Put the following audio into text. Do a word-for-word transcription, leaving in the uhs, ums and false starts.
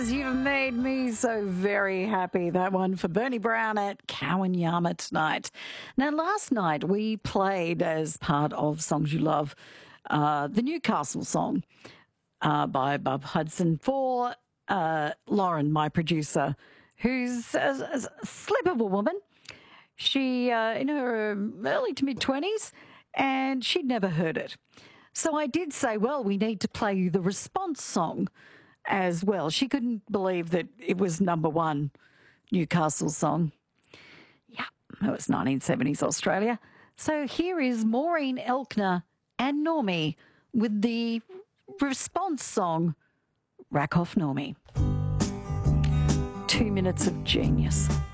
You've made me so very happy. That one for Bernie Brown at Cowan-Yarmouth tonight. Now, last night we played, as part of Songs You Love, uh, the Newcastle song uh, by Bob Hudson for uh, Lauren, my producer, who's a, a slip of a woman. She, uh, in her early to mid-twenties, and she'd never heard it. So I did say, well, we need to play the response song as well. She couldn't believe that it was number one Newcastle song. Yeah, it was nineteen seventies Australia. So here is Maureen Elkner and Normie with the response song, Rack Off Normie. Two minutes of genius.